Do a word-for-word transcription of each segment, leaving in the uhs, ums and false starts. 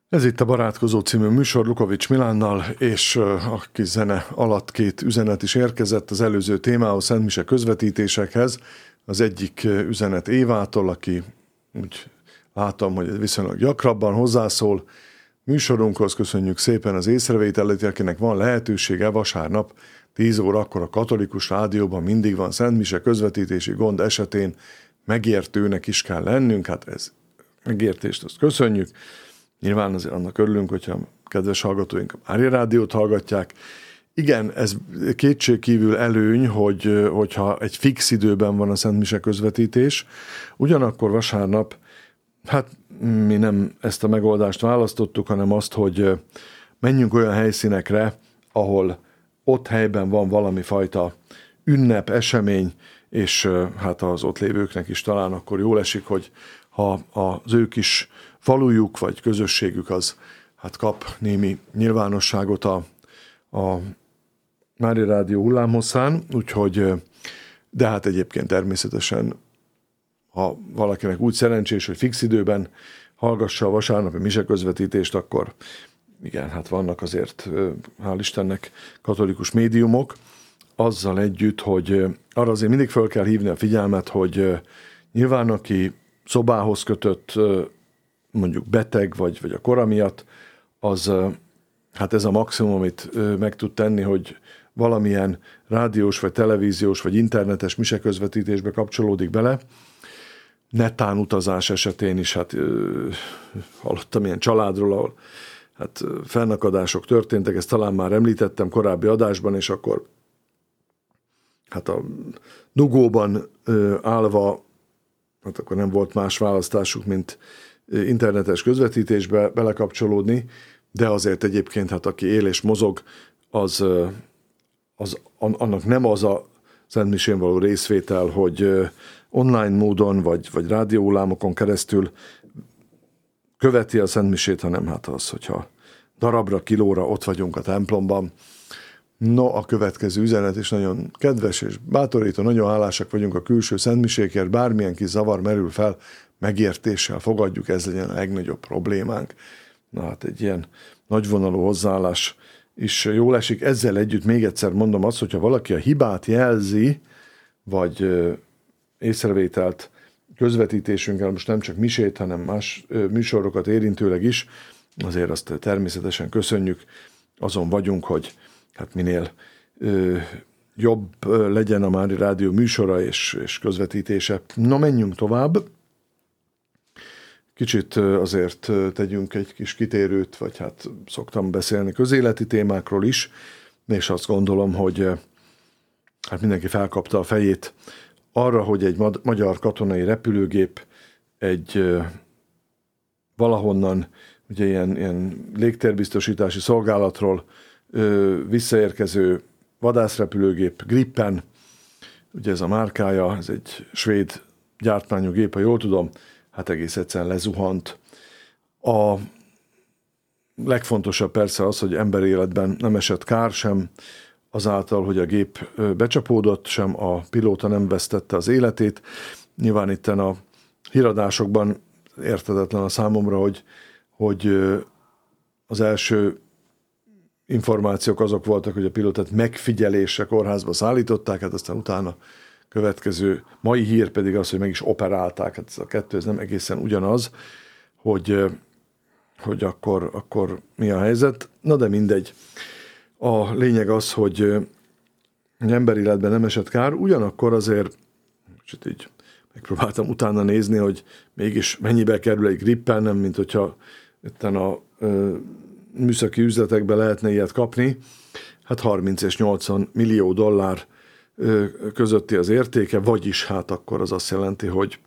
Ez itt a Barátkozó című műsor Lukovics Milánnal, és a kis zene alatt két üzenet is érkezett az előző témához, szentmise közvetítésekhez. Az egyik üzenet Évától, aki úgy látom, hogy viszonylag gyakrabban hozzászól műsorunkhoz. Köszönjük szépen az észrevételét, akinek van lehetősége vasárnap tíz órakor a Katolikus Rádióban mindig van szentmise közvetítési gond esetén, megértőnek is kell lennünk, hát ez megértést, azt köszönjük. Nyilván azért annak örülünk, hogyha kedves hallgatóink a Mária Rádiót hallgatják. Igen, ez kétségkívül előny, hogy, hogyha egy fix időben van a szentmise közvetítés, ugyanakkor vasárnap, hát mi nem ezt a megoldást választottuk, hanem azt, hogy menjünk olyan helyszínekre, ahol ott helyben van valami fajta ünnep, esemény, és hát az ott lévőknek is talán akkor jól esik, hogy ha az ő kis falujuk vagy közösségük az hát kap némi nyilvánosságot a, a Mária Rádió hullámhosszán, úgyhogy, de hát egyébként természetesen, ha valakinek úgy szerencsés, hogy fix időben hallgassa a vasárnapi mise közvetítést, akkor igen, hát vannak azért, hál' Istennek, katolikus médiumok, azzal együtt, hogy arra azért mindig fel kell hívni a figyelmet, hogy nyilván aki szobához kötött, mondjuk beteg, vagy, vagy a kora miatt, az hát ez a maximum, amit meg tud tenni, hogy valamilyen rádiós, vagy televíziós, vagy internetes miseközvetítésbe kapcsolódik bele. Netán utazás esetén is, hát hallottam ilyen családról, ahol hát fennakadások történtek, ezt talán már említettem korábbi adásban, és akkor hát a dugóban állva, hát akkor nem volt más választásuk, mint internetes közvetítésbe belekapcsolódni, de azért egyébként, hát aki él és mozog, az, az annak nem az a szentmisén való részvétel, hogy online módon, vagy, vagy rádióhullámokon keresztül követi a szentmisét, hanem hát az, hogyha darabra, kilóra ott vagyunk a templomban. No, a következő üzenet is nagyon kedves és bátorító, nagyon hálásak vagyunk a külső szentmisékért, bármilyen kis zavar merül fel, megértéssel fogadjuk, ez legyen a legnagyobb problémánk. Na hát egy ilyen nagyvonalú hozzáállás is jól esik. Ezzel együtt még egyszer mondom azt, hogyha valaki a hibát jelzi, vagy észrevételt közvetítésünkkel, most nem csak misét, hanem más műsorokat érintőleg is, azért azt természetesen köszönjük, azon vagyunk, hogy hát minél ö, jobb legyen a Mária Rádió műsora és, és közvetítése. Na, menjünk tovább. Kicsit azért tegyünk egy kis kitérőt, vagy hát szoktam beszélni közéleti témákról is, és azt gondolom, hogy hát mindenki felkapta a fejét arra, hogy egy magyar katonai repülőgép egy valahonnan, ugye ilyen, ilyen légtérbiztosítási szolgálatról visszaérkező vadászrepülőgép Gripen, ugye ez a márkája, ez egy svéd gyártmányú gép, ha jól tudom, hát egész egyszerűen lezuhant. A legfontosabb persze az, hogy emberéletben nem esett kár sem, azáltal, hogy a gép becsapódott, sem a pilóta nem vesztette az életét. Nyilván itten a híradásokban érthetetlen a számomra, hogy, hogy az első információk azok voltak, hogy a pilótát megfigyelésre kórházba szállították, hát aztán utána következő mai hír pedig az, hogy meg is operálták. Hát ez a kettő, ez nem egészen ugyanaz, hogy, hogy akkor, akkor mi a helyzet. Na de mindegy. A lényeg az, hogy emberi életben nem esett kár, ugyanakkor azért, és így megpróbáltam utána nézni, hogy mégis mennyibe kerül egy Gripen, nem mint hogyha itten a ö, műszaki üzletekben lehetne ilyet kapni. Hát harminc és nyolcvan millió dollár ö, közötti az értéke, vagyis hát akkor az azt jelenti, hogy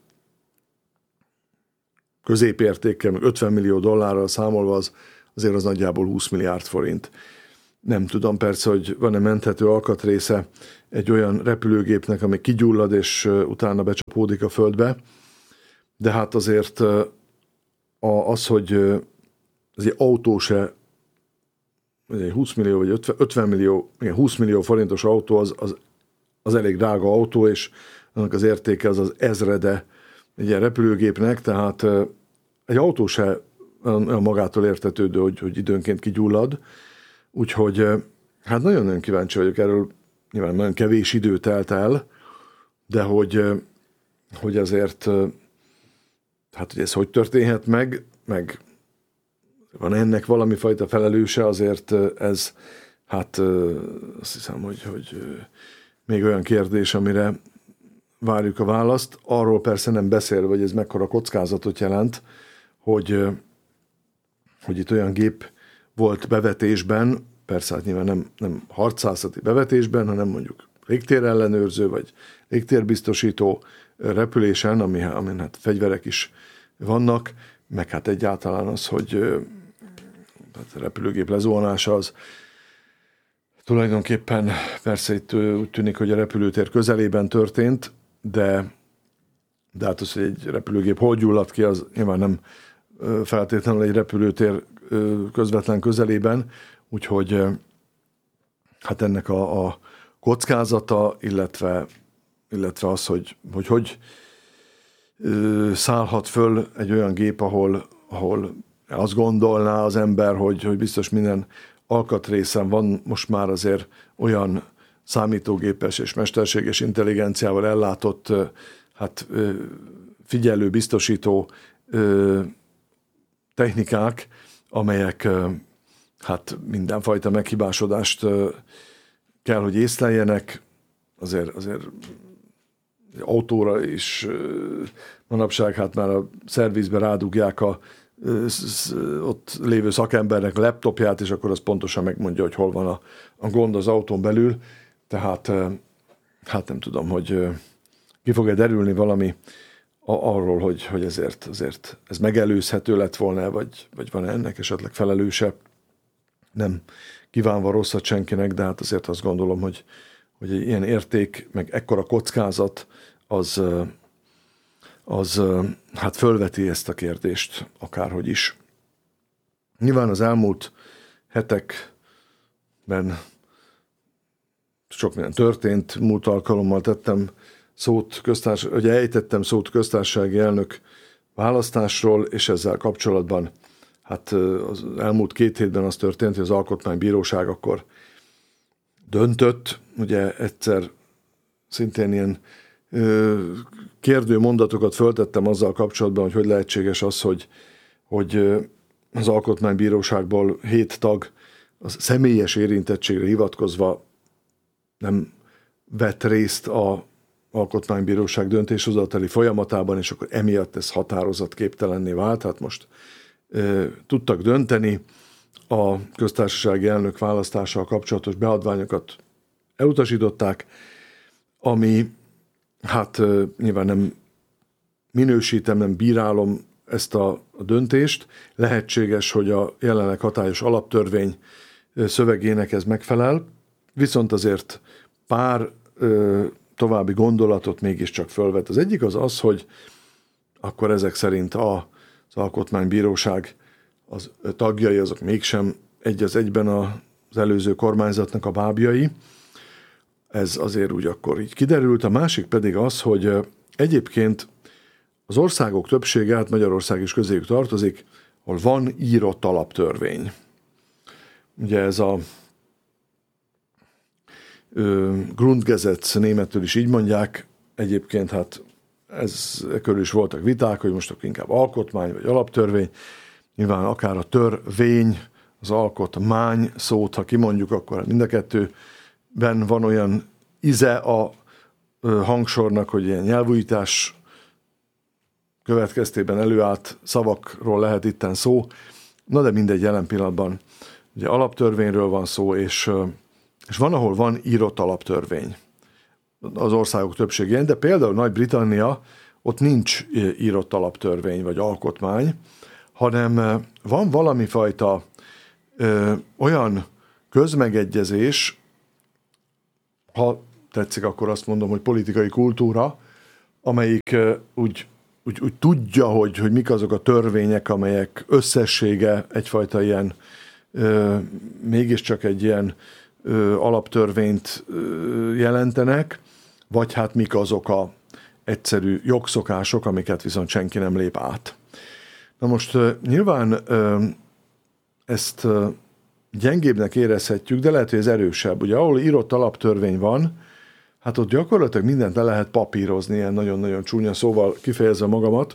középértékkel, meg ötven millió dollárral számolva az, azért az nagyjából húsz milliárd forint. Nem tudom persze, hogy van-e menthető alkatrésze egy olyan repülőgépnek, ami kigyullad, és utána becsapódik a földbe, de hát azért az, hogy az egy autó se, egy húsz millió vagy ötven millió, igen, húsz millió forintos autó, az, az, az elég drága autó, és annak az értéke az az ezrede egy ilyen repülőgépnek, tehát egy autó se olyan magától értetődő, hogy, hogy időnként kigyullad. Úgyhogy hát nagyon-nagyon kíváncsi vagyok erről, nyilván nagyon kevés idő telt el, de hogy, hogy azért, hát hogy ez hogy történhet meg, meg van ennek valami fajta felelőse, azért ez, hát azt hiszem, hogy, hogy még olyan kérdés, amire várjuk a választ. Arról persze nem beszélve, hogy ez mekkora kockázatot jelent, hogy, hogy itt olyan gép volt bevetésben, persze hát nyilván nem, nem harcászati bevetésben, hanem mondjuk légtérellenőrző, vagy légtérbiztosító repülésen, ami, amin hát fegyverek is vannak, meg hát egyáltalán az, hogy hát a repülőgép lezuhanása az tulajdonképpen persze itt úgy tűnik, hogy a repülőtér közelében történt, de, de hát az, hogy egy repülőgép hol gyulladt ki, az nyilván nem feltétlenül egy repülőtér közvetlen közelében, úgyhogy hát ennek a, a kockázata, illetve, illetve az, hogy hogy, hogy szállhat föl egy olyan gép, ahol, ahol azt gondolná az ember, hogy, hogy biztos minden alkatrészen van most már azért olyan számítógépes és mesterséges intelligenciával ellátott hát figyelő, biztosító technikák, amelyek hát mindenfajta meghibásodást kell, hogy észleljenek, azért, azért autóra is manapság hát már a szervizbe rádugják a ott lévő szakembernek a laptopját, és akkor az pontosan megmondja, hogy hol van a, a gond az autón belül. Tehát hát nem tudom, hogy ki fog-e derülni valami arról, hogy, hogy ezért, ezért ez megelőzhető lett volna, vagy, vagy van ennek esetleg felelőse. Nem kívánva rosszat senkinek, de hát azért azt gondolom, hogy, hogy egy ilyen érték, meg ekkora kockázat, az, az hát fölveti ezt a kérdést, akárhogy is. Nyilván az elmúlt hetekben sok minden történt, múlt alkalommal tettem szót köztárs, ugye ejtettem szót köztársasági elnök választásról, és ezzel kapcsolatban hát az elmúlt két hétben az történt, hogy az Alkotmánybíróság akkor döntött, ugye egyszer szintén ilyen kérdő mondatokat föltettem azzal kapcsolatban, hogy hogy lehetséges az, hogy, hogy az Alkotmánybíróságból hét tag az személyes érintettségre hivatkozva nem vett részt a Alkotmánybíróság döntéshozatali folyamatában, és akkor emiatt ez határozatképtelenné vált. Hát most e, tudtak dönteni, a köztársasági elnök választással kapcsolatos beadványokat elutasították, ami hát e, nyilván nem minősítem, nem bírálom ezt a, a döntést. Lehetséges, hogy a jelenleg hatályos alaptörvény szövegének ez megfelel, viszont azért pár e, további gondolatot mégiscsak fölvet. Az egyik az az, hogy akkor ezek szerint a, az Alkotmánybíróság az tagjai, azok mégsem egy az egyben az előző kormányzatnak a bábjai. Ez azért úgy akkor így kiderült. A másik pedig az, hogy egyébként az országok többsége, hát Magyarország is közéjük tartozik, ahol van írott alaptörvény. Ugye ez a Grundgesetz németül is így mondják, egyébként hát ez körül is voltak viták, hogy most akkor inkább alkotmány vagy alaptörvény. Nyilván akár a törvény, az alkotmány szót, ha kimondjuk, akkor mind a kettőben van olyan íze a hangsornak, hogy ilyen nyelvújítás következtében előállt szavakról lehet itten szó. Na de mindegy, jelen pillanatban ugye alaptörvényről van szó, és És van, ahol van írott alaptörvény az országok többségén, de például Nagy-Britannia, ott nincs írott alaptörvény vagy alkotmány, hanem van valami fajta ö, olyan közmegegyezés, ha tetszik, akkor azt mondom, hogy politikai kultúra, amelyik ö, úgy, úgy, úgy tudja, hogy, hogy mik azok a törvények, amelyek összessége egyfajta ilyen, ö, mégiscsak egy ilyen Ö, alaptörvényt ö, jelentenek, vagy hát mik azok a egyszerű jogszokások, amiket viszont senki nem lép át. Na most nyilván ezt gyengébbnek érezhetjük, de lehet, hogy ez erősebb. Ugye ahol írott alaptörvény van, hát ott gyakorlatilag mindent le lehet papírozni, ilyen nagyon-nagyon csúnya szóval kifejezve magamat.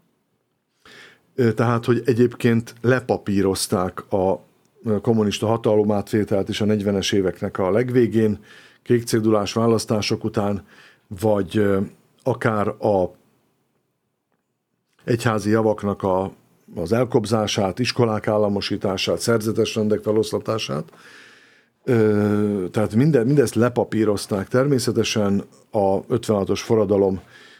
Tehát, hogy egyébként lepapírozták a kommunista hatalomátvételt is a negyvenes éveknek a legvégén, kékcédulás választások után, vagy akár a egyházi javaknak a, az elkobzását, iskolák államosítását, szerzetes rendek feloszlatását. Tehát minden, mindezt lepapírozták. Természetesen a ötvenhatos forradalom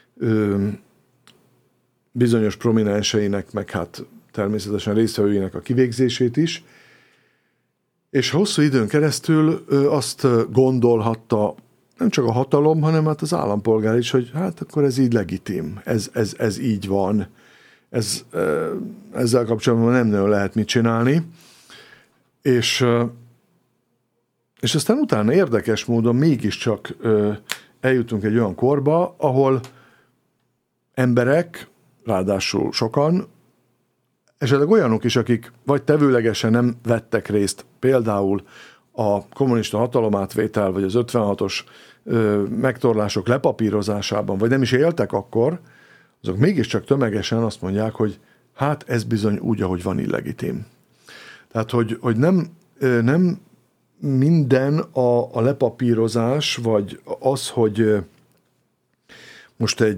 bizonyos prominenseinek, meg hát természetesen résztvevőinek a kivégzését is. És hosszú időn keresztül azt gondolhatta nem csak a hatalom, hanem hát az állampolgár is, hogy hát akkor ez így legitim, ez, ez, ez így van, ez, ezzel kapcsolatban nem nagyon lehet mit csinálni. És, és aztán utána érdekes módon mégiscsak eljutunk egy olyan korba, ahol emberek, ráadásul sokan, esetleg olyanok is, akik vagy tevőlegesen nem vettek részt például a kommunista hatalomátvétel, vagy az ötvenhatos ö, megtorlások lepapírozásában, vagy nem is éltek akkor, azok mégiscsak tömegesen azt mondják, hogy hát ez bizony úgy, ahogy van, illegitim. Tehát, hogy, hogy nem, ö, nem minden a, a lepapírozás, vagy az, hogy ö, most egy